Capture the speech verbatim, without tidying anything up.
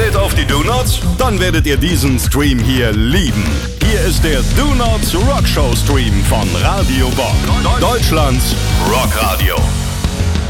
Steht auf die Do-Nots? Dann werdet ihr diesen Stream hier lieben. Hier ist der Do-Nots Rock Show Stream von Radio Bock. Deutschlands Rockradio.